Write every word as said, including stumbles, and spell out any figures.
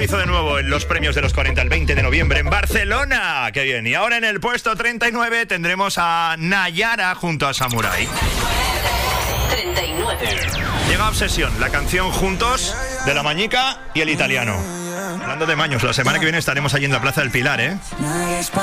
hizo de nuevo en los premios de los cuarenta el veinte de noviembre en Barcelona. ¡Qué bien! Y ahora en el puesto treinta y nueve tendremos a Nayara junto a Samurai. treinta y nueve. Llega Obsesión, la canción Juntos de La Mañica y El Italiano. Hablando de maños, la semana que viene estaremos allí en la Plaza del Pilar, ¿eh?